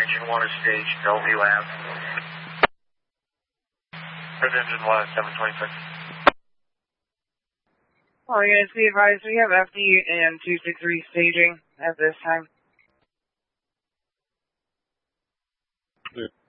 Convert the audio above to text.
engine 1 is staged, Bellevue Ave. Red engine 1 is 726. All units, be advised, we have FD and 263 staging at this time. Yeah.